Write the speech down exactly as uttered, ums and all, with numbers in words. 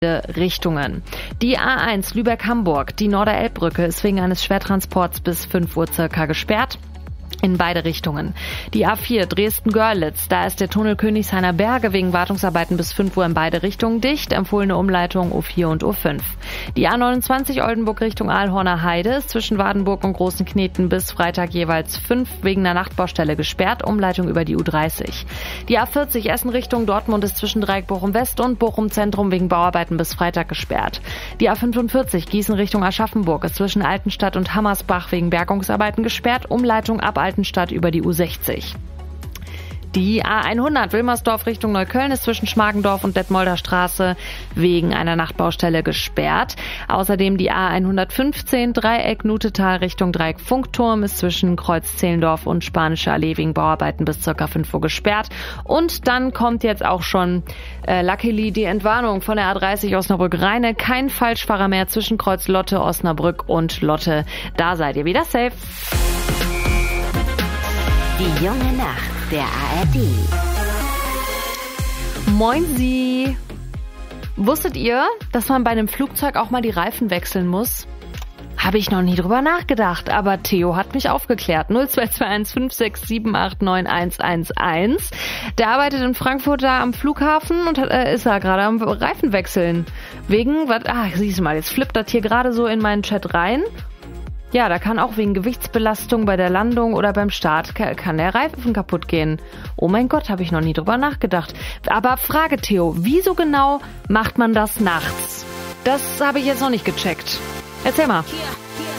Richtungen. Die A eins Lübeck-Hamburg, die Norderelbbrücke ist wegen eines Schwertransports bis fünf Uhr circa gesperrt. In beide Richtungen. Die A vier Dresden-Görlitz, da ist der Tunnel Königshainer Berge wegen Wartungsarbeiten bis fünf Uhr in beide Richtungen dicht. Empfohlene Umleitung U vier und U fünf. Die A neunundzwanzig Oldenburg Richtung Aalhorner Heide ist zwischen Wadenburg und Großenkneten bis Freitag jeweils fünf wegen einer Nachtbaustelle gesperrt. Umleitung über die U dreißig. Die A vierzig Essen Richtung Dortmund ist zwischen Dreieck Bochum West und Bochum Zentrum wegen Bauarbeiten bis Freitag gesperrt. Die A fünfundvierzig Gießen Richtung Aschaffenburg ist zwischen Altenstadt und Hammersbach wegen Bergungsarbeiten gesperrt. Umleitung ab Altenstadt über die U sechzig. Die A hundert Wilmersdorf Richtung Neukölln ist zwischen Schmargendorf und Detmolder Straße wegen einer Nachtbaustelle gesperrt. Außerdem die A hundertfünfzehn Dreieck Nutetal Richtung Dreieck Funkturm ist zwischen Kreuz Zehlendorf und Spanische Allee wegen Bauarbeiten bis ca. fünf Uhr gesperrt. Und dann kommt jetzt auch schon äh, luckily die Entwarnung von der A dreißig Osnabrück-Rheine. Kein Falschfahrer mehr zwischen Kreuz Lotte, Osnabrück und Lotte. Da seid ihr wieder safe. Die junge Nacht der A R D. Moin Sie. Wusstet ihr, dass man bei einem Flugzeug auch mal die Reifen wechseln muss? Habe ich noch nie drüber nachgedacht, aber Theo hat mich aufgeklärt. null zwei zwei eins fünf sechs sieben acht neun eins eins eins. Der arbeitet in Frankfurt da am Flughafen und hat, äh, ist da gerade am Reifen wechseln. Wegen, was, ah, siehst du mal, jetzt flippt das hier gerade so in meinen Chat rein. Ja, da kann auch wegen Gewichtsbelastung bei der Landung oder beim Start kann der Reifen kaputt gehen. Oh mein Gott, habe ich noch nie drüber nachgedacht. Aber Frage, Theo, wieso genau macht man das nachts? Das habe ich jetzt noch nicht gecheckt. Erzähl mal. Hier.